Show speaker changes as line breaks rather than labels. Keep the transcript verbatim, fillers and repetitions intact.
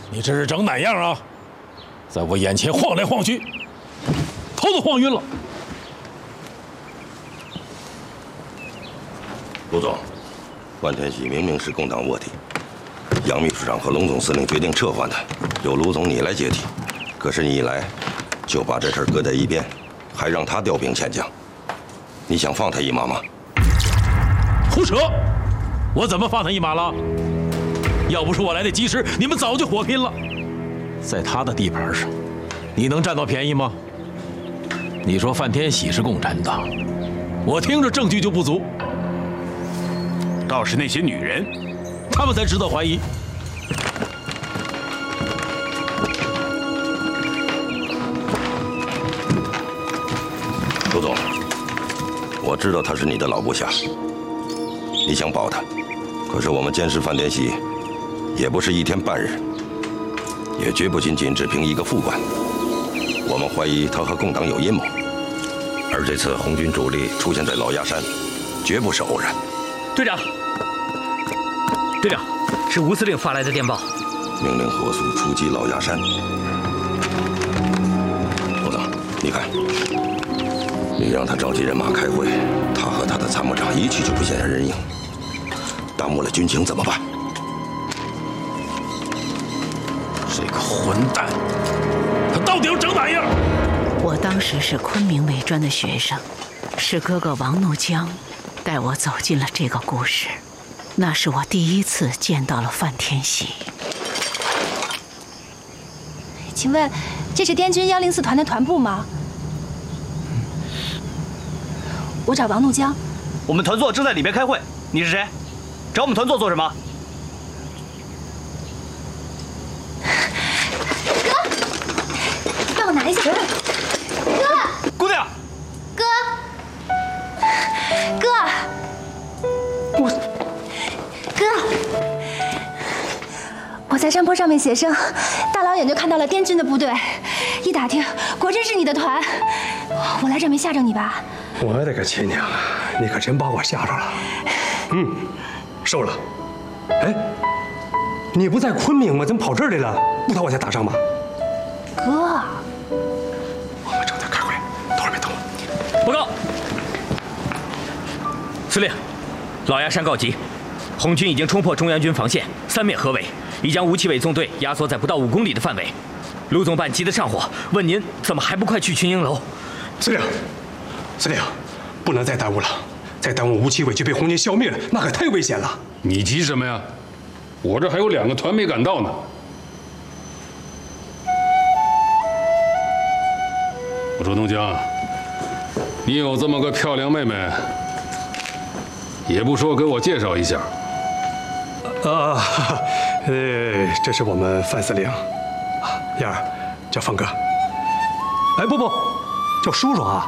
你这是整哪样啊？在我眼前晃来晃去，头都晃晕了。
卢总，万天喜明明是共党卧底，杨秘书长和龙总司令决定撤换他，由卢总你来接替。可是你一来，就把这事儿搁在一边，还让他调兵遣将，你想放他一马吗？
胡扯！我怎么放他一马了？要不是我来得及时，你们早就火拼了。在他的地盘上，你能占到便宜吗？你说范天喜是共产党，我听着证据就不足。
倒是那些女人，
他们才值得怀疑。
卢总，我知道他是你的老部下，你想保他，可是我们监视范天喜，也不是一天半日，也绝不仅仅只凭一个副官。我们怀疑他和共党有阴谋，而这次红军主力出现在老鸦山，绝不是偶然。
队长，队长，是吴司令发来的电报，
命令火速出击老鸦山。罗总，你看，你让他召集人马开会，他和他的参谋长一去就不见人影，耽误了军情怎么办？
这个混蛋，他到底要整哪样？
我当时是昆明伪专的学生，是哥哥王怒江带我走进了这个故事。那是我第一次见到了范天喜。
请问，这是滇军幺零四团的团部吗？我找王怒江。
我们团座正在里面开会，你是谁？找我们团座做什么？
哥，帮我拿一下。哥，
姑娘，
哥，哥，
我，
哥，我在山坡上面写生，大老远就看到了滇军的部队，一打听，果真是你的团。我来这没吓着你吧？
我的个亲娘啊！你可真把我吓着了。嗯，收了。哎，你不在昆明吗？怎么跑这儿来了？不到我家打仗吗？
哥，
我们正在开会，等会儿别动了。
报告，司令，老鸦山告急，红军已经冲破中央军防线，三面合围，已将吴奇伟纵队压缩在不到五公里的范围。卢总办急得上火，问您怎么还不快去群英楼？
司令。司令，不能再耽误了，再耽误吴奇伟就被红军消灭了，那可太危险了。
你急什么呀？我这还有两个团没赶到呢。我说东江，你有这么个漂亮妹妹，也不说给我介绍一下。
啊，呃，这是我们范司令，啊，燕儿，叫范哥。哎，不不，叫叔叔啊。